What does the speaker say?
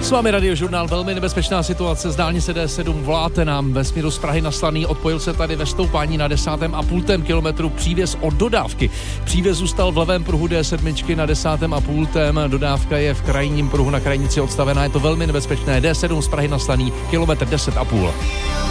S vámi Radiožurnál, velmi nebezpečná situace z dálnice D7, voláte nám ve směru z Prahy na Slaný, odpojil se tady ve stoupání na 10,5 kilometru přívěs od dodávky. Přívěs zůstal v levém pruhu D7 na 10,5, dodávka je v krajním pruhu na krajnici odstavená, je to velmi nebezpečné. D7 z Prahy na Slaný, kilometr 10,5.